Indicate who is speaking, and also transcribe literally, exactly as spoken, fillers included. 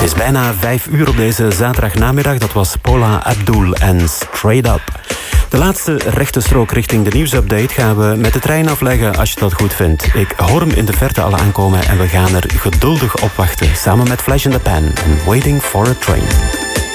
Speaker 1: is bijna vijf uur op deze zaterdagnamiddag. Dat was Paula Abdul en Straight Up. De laatste rechte strook richting de nieuwsupdate gaan we met de trein afleggen als je dat goed vindt. Ik hoor hem in de verte al aankomen en we gaan er geduldig op wachten. Samen met Flash in the Pan en Waiting for a Train.